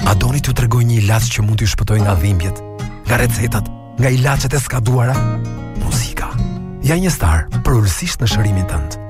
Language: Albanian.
A doni t'ju tregoj një ilaç që mund t'ju shpëtojë nga dhimbjet, nga recetat, nga ilaçet e skaduara? Muzika. Ja një star, përulësisht në shërimin tënd.